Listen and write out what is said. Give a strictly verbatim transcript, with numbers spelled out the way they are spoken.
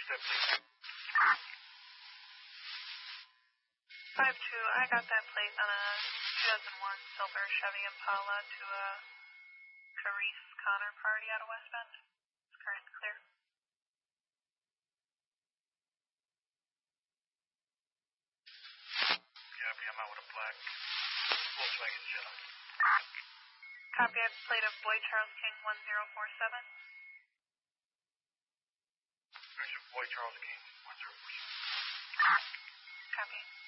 that, please? five two, I got that plate on a two thousand one silver Chevy Impala to a Carice Connor party out of West Bend. It's current clear. Copy, I'm out with a black Volkswagen Jetta. Copy, I have plate of Boy Charles King one zero four seven. Boy Charles King one zero four seven. Copy.